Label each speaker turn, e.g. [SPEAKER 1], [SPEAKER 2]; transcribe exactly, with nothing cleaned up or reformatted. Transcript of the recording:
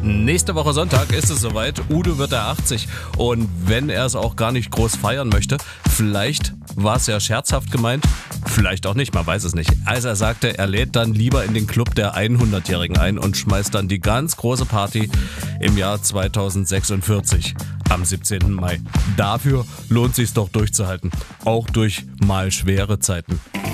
[SPEAKER 1] Nächste Woche Sonntag ist es soweit. Udo wird er achtzig. Und wenn er es auch gar nicht groß feiern möchte, vielleicht war es ja scherzhaft gemeint, vielleicht auch nicht, man weiß es nicht. Also er sagte, er lädt dann lieber in den Club der hundertjährigen ein und schmeißt dann die ganz große Party im Jahr zweitausendsechsundvierzig am siebzehnten Mai. Dafür lohnt es sich doch durchzuhalten, auch durch mal schwere Zeiten.